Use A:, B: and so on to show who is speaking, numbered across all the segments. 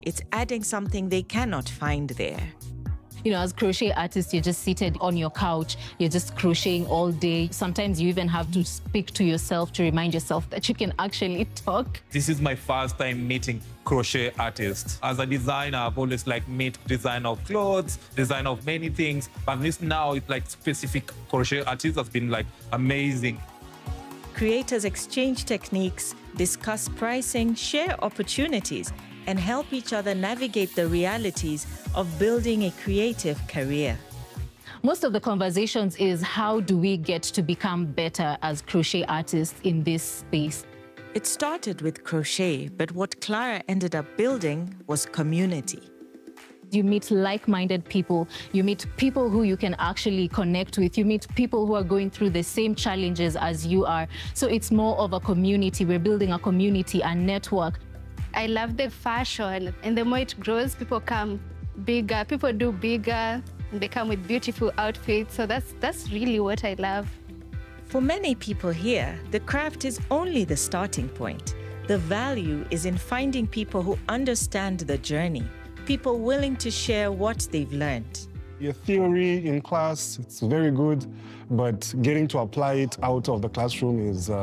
A: It's adding something they cannot find there.
B: You know, as crochet artists, you're just seated on your couch, you're just crocheting all day. Sometimes you even have to speak to yourself to remind yourself that you can actually talk.
C: This is my first time meeting crochet artists. As a designer, I've always meet design of clothes, design of many things, but this now it's specific crochet artists has been amazing.
A: Creators exchange techniques, discuss pricing, share opportunities, and help each other navigate the realities of building a creative career.
B: Most of the conversations is how do we get to become better as crochet artists in this space?
A: It started with crochet, but what Clara ended up building was community.
B: You meet like-minded people, you meet people who you can actually connect with, you meet people who are going through the same challenges as you are. So it's more of a community. We're building a community, a network.
D: I love the fashion, and the more it grows, people come bigger, people do bigger, and they come with beautiful outfits, so that's really what I love.
A: For many people here, the craft is only the starting point. The value is in finding people who understand the journey, people willing to share what they've learned.
E: Your theory in class, it's very good, but getting to apply it out of the classroom is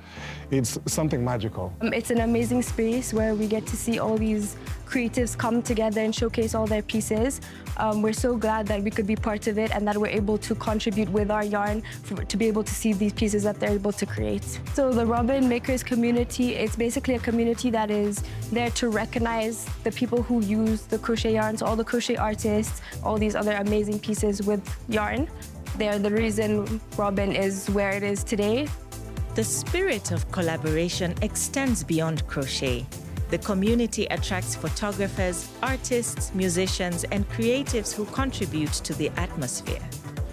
E: it's something magical.
F: It's an amazing space where we get to see all these creatives come together and showcase all their pieces. We're so glad that we could be part of it and that we're able to contribute with our yarn to be able to see these pieces that they're able to create. So the Robin Makers community, it's basically a community that is there to recognize the people who use the crochet yarns, all the crochet artists, all these other amazing pieces with yarn. They're the reason Robin is where it is today.
A: The spirit of collaboration extends beyond crochet. The community attracts photographers, artists, musicians, and creatives who contribute to the atmosphere.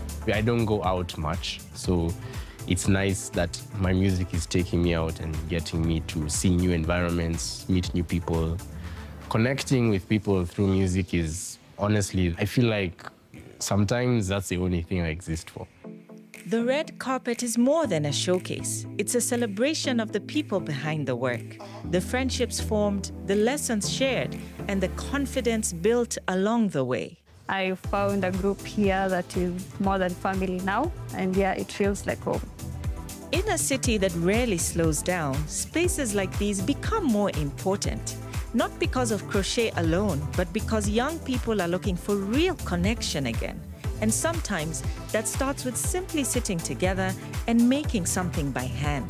G: I don't go out much, so it's nice that my music is taking me out and getting me to see new environments, meet new people. Connecting with people through music is, honestly, I feel like sometimes that's the only thing I exist for.
A: The red carpet is more than a showcase. It's a celebration of the people behind the work, the friendships formed, the lessons shared, and the confidence built along the way.
H: I found a group here that is more than family now, and yeah, it feels like home.
A: In a city that rarely slows down, spaces like these become more important. Not because of crochet alone, but because young people are looking for real connection again. And sometimes that starts with simply sitting together and making something by hand.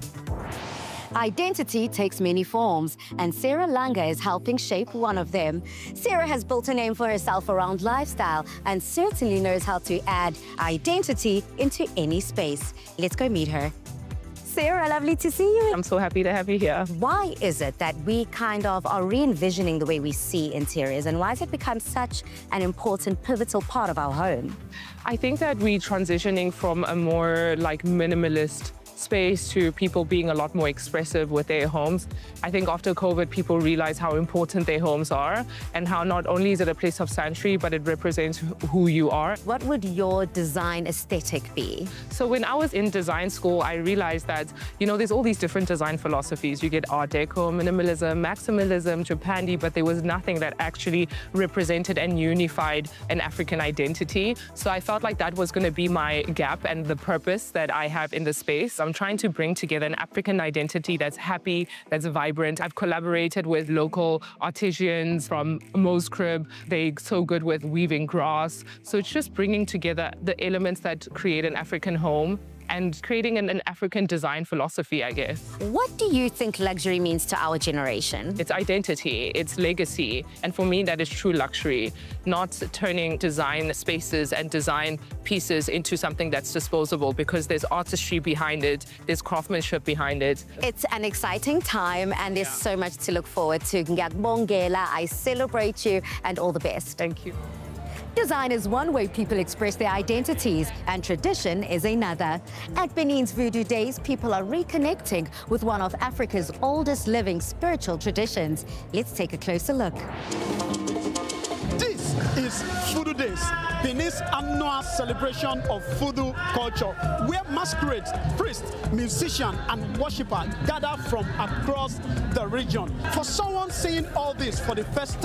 I: Identity takes many forms, and Sarah Langa is helping shape one of them. Sarah has built a name for herself around lifestyle and certainly knows how to add identity into any space. Let's go meet her. Sarah, lovely to see you.
J: I'm so happy to have you here.
I: Why is it that we kind of are re-envisioning the way we see interiors, and why has it become such an important, pivotal part of our home?
J: I think that we're transitioning from a more minimalist space to people being a lot more expressive with their homes. I think after COVID, people realize how important their homes are and how not only is it a place of sanctuary, but it represents who you are.
I: What would your design aesthetic be?
J: So when I was in design school, I realized that, there's all these different design philosophies. You get Art Deco, minimalism, maximalism, Japandi, but there was nothing that actually represented and unified an African identity. So I felt like that was going to be my gap and the purpose that I have in the space. I'm trying to bring together an African identity that's happy, that's vibrant. I've collaborated with local artisans from Mo's Crib. They're so good with weaving grass. So it's just bringing together the elements that create an African home and creating an African design philosophy, I guess.
I: What do you think luxury means to our generation?
J: It's identity, it's legacy, and for me that is true luxury, not turning design spaces and design pieces into something that's disposable, because there's artistry behind it, there's craftsmanship behind it.
I: It's an exciting time and there's so much to look forward to. Ngiyakubongela, I celebrate you and all the best.
J: Thank you.
I: Design is one way people express their identities, and tradition is another. At Benin's Voodoo Days, people are reconnecting with one of Africa's oldest living spiritual traditions. Let's take a closer look.
K: This is Voodoo Days, Benin's annual celebration of voodoo culture, where masquerades, priests, musicians, and worshippers gather from across the region. For someone seeing all this for the first time,